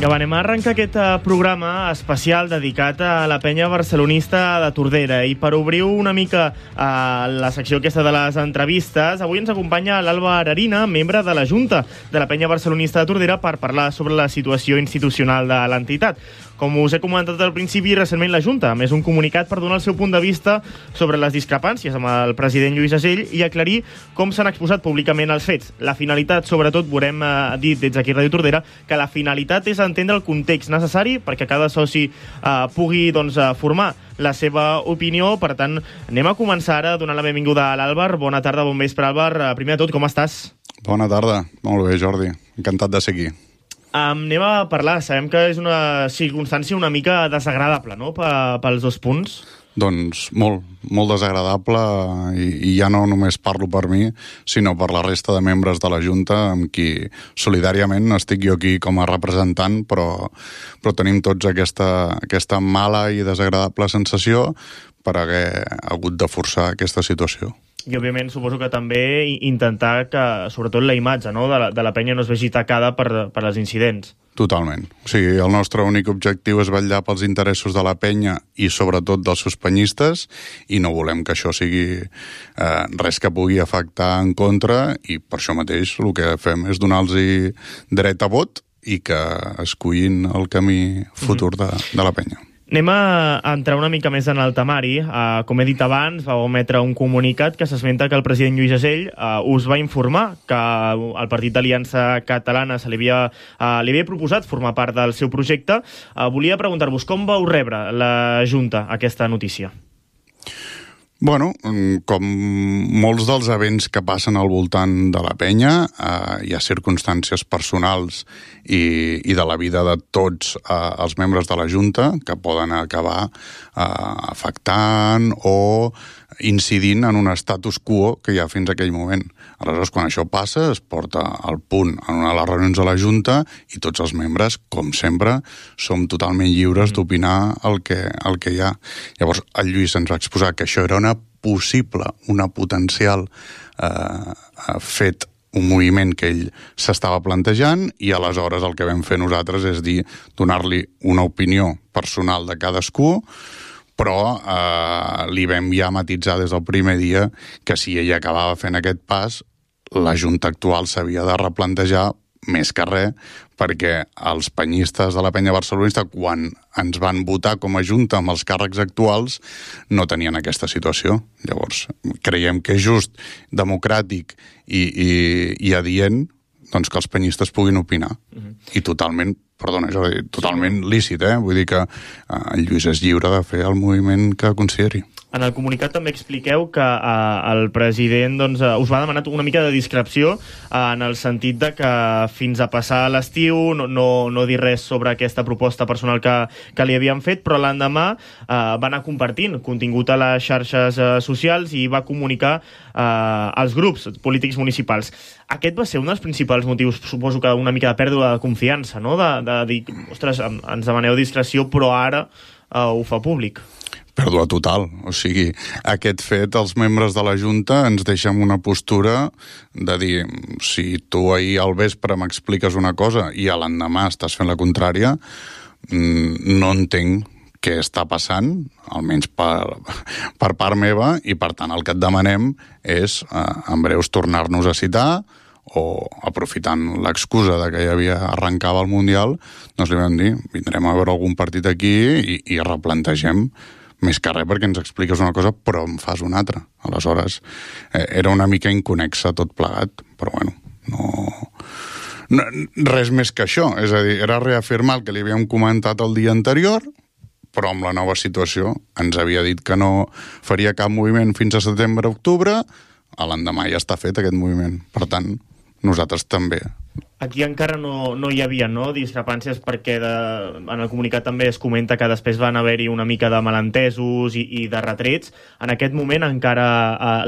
Vinga, va, anem a arrencar aquest programa especial dedicat a la penya barcelonista de Tordera. I per obrir una mica la secció aquesta de les entrevistes, avui ens acompanya l'Alba Ararina, membre de la Junta de la penya barcelonista de Tordera, per parlar sobre la situació institucional de l'entitat. Com us he comentat al principi, recentment la Junta ha emès un comunicat per donar el seu punt de vista sobre les discrepàncies amb el president Lluís Asell i aclarir com s'han exposat públicament els fets. La finalitat, sobretot, veurem dit des d'aquí Ràdio Tordera, que la finalitat és entendre el context necessari perquè cada soci pugui formar la seva opinió. Per tant, anem a començar ara donant la benvinguda a l'Àlvar. Bona tarda, bon vespre, Àlvar. Primer de tot, com estàs? Bona tarda. Molt bé, Jordi. Encantat de ser aquí. Anem a parlar. Sabem que és una circumstància una mica desagradable, no?, pels dos punts. Doncs molt desagradable, i ja no només parlo per mi, sinó per la resta de membres de la Junta, amb qui solidàriament estic jo aquí com a representant, però tenim tots aquesta mala i desagradable sensació per haver hagut de forçar aquesta situació. I, òbviament, suposo que també intentar que, sobretot, la imatge, no?, de la penya no es vegi tacada per els incidents. Totalment. O sigui, el nostre únic objectiu és vetllar pels interessos de la penya i, sobretot, dels seus penyistes, i no volem que això sigui res que pugui afectar en contra, i per això mateix el que fem és donar-los dret a vot i que escullin el camí futur de la penya. Anem a entrar una mica més en el temari. Com he dit abans, vau emetre un comunicat que s'esmenta que el president Lluís Asell us va informar que el Partit d'Aliança Catalana li havia proposat formar part del seu projecte. Volia preguntar-vos com vau rebre la Junta aquesta notícia? Bueno, com molts dels events que passen al voltant de la penya, hi ha circumstàncies personals i de la vida de tots els membres de la Junta que poden acabar afectant o incidint en un status quo que hi ha fins a aquell moment. Aleshores, quan això passa, es porta al punt en una de les reunions de la Junta i tots els membres, com sempre, som totalment lliures d'opinar el que hi ha. Llavors, el Lluís ens va exposar que això era una potencial fet, un moviment que ell s'estava plantejant, i aleshores el que vam fer nosaltres és donar-li una opinió personal de cadascú, però li vam ja matitzar des del primer dia que si ella acabava fent aquest pas, la Junta actual s'havia de replantejar més que res, perquè els penyistes de la penya barcelonista, quan ens van votar com a Junta amb els càrrecs actuals, no tenien aquesta situació. Llavors, creiem que és just, democràtic i adient doncs, que els penyistes puguin opinar. I totalment, totalment lícit, Vull dir que el Lluís és lliure de fer el moviment que consideri. En el comunicat també expliqueu que el president us va demanar una mica de discreció en el sentit de que fins a passar l'estiu no dir res sobre aquesta proposta personal que li havien fet, però l'endemà va anar compartint contingut a les xarxes socials i va comunicar als grups polítics municipals. Aquest va ser un dels principals motius, suposo que una mica de pèrdua de confiança, no? De dir, ostres, ens demaneu discreció, però ara ho fa públic. Pèrdua total. O sigui, aquest fet, els membres de la Junta ens deixen una postura de dir, si tu ahir al vespre m'expliques una cosa i a l'endemà estàs fent la contrària, no entenc què està passant, almenys per part meva, i per tant el que et demanem és en breus tornar-nos a citar, o aprofitant l'excusa de que ja arrencava el Mundial, doncs li vam dir, vindrem a veure algun partit aquí i replantegem més que res perquè ens expliques una cosa però em fas una altra. Aleshores, era una mica inconexa tot plegat, però bueno, no res més que això. És a dir, era reafirmar el que li havíem comentat el dia anterior, però amb la nova situació ens havia dit que no faria cap moviment fins a setembre-octubre, a l'endemà ja està fet aquest moviment. Per tant, nosaltres també. Aquí encara no hi havia discrepàncies perquè en el comunicat també es comenta que després van haver-hi una mica de malentesos i de retrets. En aquest moment encara